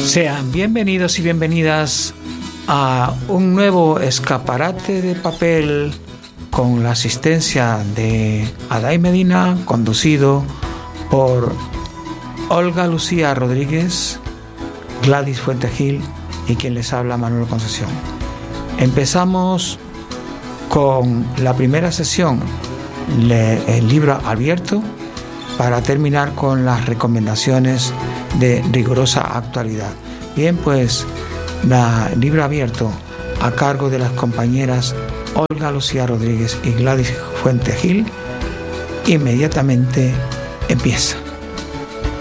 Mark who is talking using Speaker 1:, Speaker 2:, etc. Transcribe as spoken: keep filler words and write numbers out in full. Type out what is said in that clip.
Speaker 1: Sean bienvenidos y bienvenidas a un nuevo escaparate de papel con la asistencia de Aday Medina, conducido por Olga Lucía Rodríguez, Gladys Fuentegil y quien les habla, Manuel Concesión. Empezamos con la primera sesión, el libro abierto, para terminar con las recomendaciones de rigurosa actualidad. Bien, pues, la libro abierto a cargo de las compañeras Olga Lucía Rodríguez y Gladys Fuentegil inmediatamente empieza.